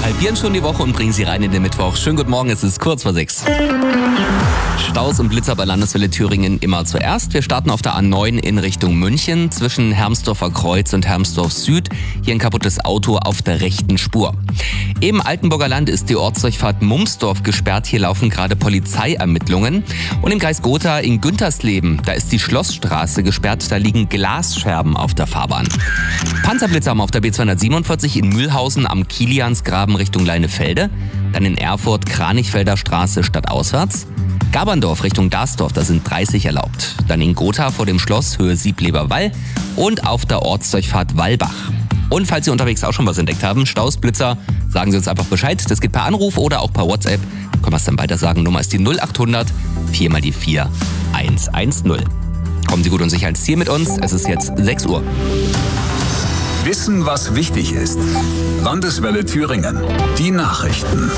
halbieren schon die Woche und bringen sie rein in den Mittwoch. Schönen guten Morgen, es ist kurz vor 6. Staus und Blitzer bei Landeswelle Thüringen immer zuerst. Wir starten auf der A9 in Richtung München zwischen Hermsdorfer Kreuz und Hermsdorf Süd. Hier ein kaputtes Auto auf der rechten Spur. Im Altenburger Land ist die Ortsdurchfahrt Mumsdorf gesperrt. Hier laufen gerade Polizeiermittlungen. Und im Kreis Gotha in Güntersleben, da ist die Schlossstraße gesperrt. Da liegen Glasscherben auf der Fahrbahn. Panzerblitzer haben auf der B247 in Mühlhausen am Kiliansgraben Richtung Leinefelde. Dann in Erfurt Kranichfelder Straße stadtauswärts. Gaberndorf Richtung Darsdorf, da sind 30 erlaubt. Dann in Gotha vor dem Schloss Höhe Siebleber-Wall und auf der Ortsdurchfahrt Wallbach. Und falls Sie unterwegs auch schon was entdeckt haben, Staus, Blitzer, sagen Sie uns einfach Bescheid. Das geht per Anruf oder auch per WhatsApp. Können wir es dann weiter sagen. Nummer ist die 0800 4 mal die 4 110. Kommen Sie gut und sicher ans Ziel mit uns. Es ist jetzt 6 Uhr. Wissen, was wichtig ist. Landeswelle Thüringen. Die Nachrichten.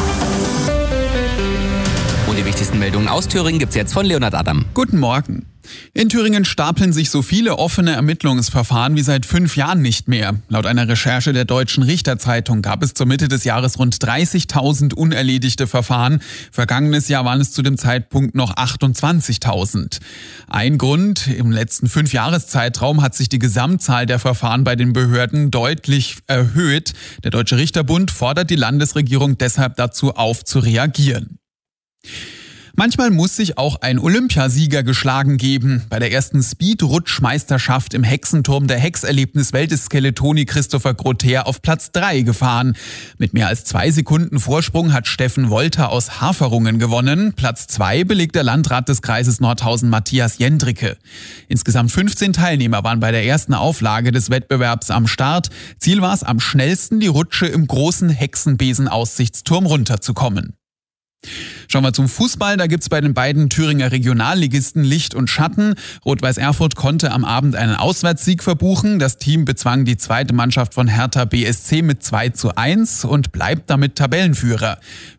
Und die wichtigsten Meldungen aus Thüringen gibt's jetzt von Leonhard Adam. Guten Morgen. In Thüringen stapeln sich so viele offene Ermittlungsverfahren wie seit 5 Jahren nicht mehr. Laut einer Recherche der Deutschen Richterzeitung gab es zur Mitte des Jahres rund 30.000 unerledigte Verfahren. Vergangenes Jahr waren es zu dem Zeitpunkt noch 28.000. Ein Grund: im letzten 5-Jahres-Zeitraum hat sich die Gesamtzahl der Verfahren bei den Behörden deutlich erhöht. Der Deutsche Richterbund fordert die Landesregierung deshalb dazu auf, zu reagieren. Manchmal muss sich auch ein Olympiasieger geschlagen geben. Bei der ersten Speed-Rutschmeisterschaft im Hexenturm der Hexerlebniswelt ist Skeletoni Christopher Grother auf Platz 3 gefahren. Mit mehr als 2 Sekunden Vorsprung hat Steffen Wolter aus Haferungen gewonnen. Platz 2 belegt der Landrat des Kreises Nordhausen Matthias Jendricke. Insgesamt 15 Teilnehmer waren bei der ersten Auflage des Wettbewerbs am Start. Ziel war es, am schnellsten die Rutsche im großen Hexenbesen-Aussichtsturm runterzukommen. Schauen wir zum Fußball. Da gibt's bei den beiden Thüringer Regionalligisten Licht und Schatten. Rot-Weiß Erfurt konnte am Abend einen Auswärtssieg verbuchen. Das Team bezwang die zweite Mannschaft von Hertha BSC mit 2:1 und bleibt damit Tabellenführer.